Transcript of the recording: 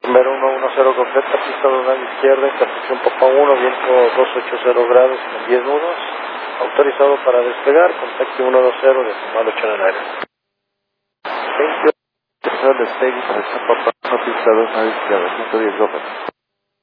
Vero 110 completa, pista donal izquierda, intercepción Papa 1, viento 280 grados con 10 nudos, autorizado para despegar, contacto 120, decimal 8 en el aire. 28, despegue, intercepción Papa 1, pista donal izquierda, 110 Gómez.